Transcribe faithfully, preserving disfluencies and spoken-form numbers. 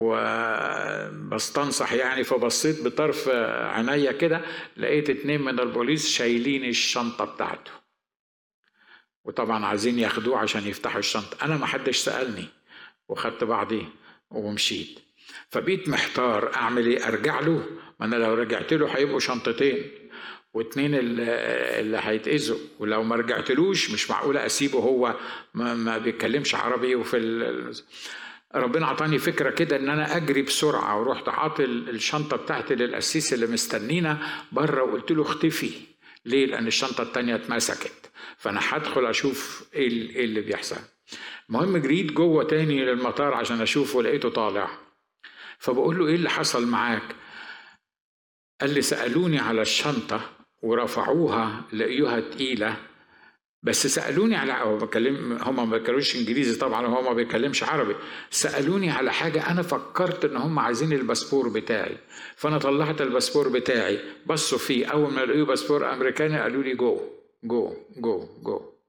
وبستنصح يعني، فبصيت بطرف عينيا كده لقيت اتنين من البوليس شايلين الشنطة بتاعته، وطبعا عايزين ياخدوه عشان يفتحوا الشنطة. أنا ما حدش سألني، وخدت بعضي ومشيت. فبقيت محتار أعمل إيه، أرجع له؟ ما أنا لو رجعت له هيبقوا شنطتين واتنين اللي هيتأذوا، ولو ما رجعتلوش مش معقولة أسيبه هو ما, ما بيتكلمش عربي. وفي ال... ربنا عطاني فكرة كده ان انا اجري بسرعة، ورحت عاطي الشنطة بتاعتي للقسيس اللي مستنينا بره وقلت له اختفي. ليه؟ لان الشنطة التانية اتمسكت، فانا هدخل اشوف ايه اللي بيحصل. المهم جريت جوه تاني للمطار عشان اشوفه، لقيته طالع. فبقول له ايه اللي حصل معاك؟ قال لي سألوني على الشنطة ورفعوها لقيوها تقيلة، بس سألوني على هو بكلم هم ما بيتكلموش انجليزي طبعا، وهو ما بيتكلمش عربي. سألوني على حاجة انا فكرت ان هم عايزين الباسبور بتاعي، فانا طلعت الباسبور بتاعي، بصوا فيه اول ما لقيوا باسبور امريكاني قالوا لي جو جو جو جو.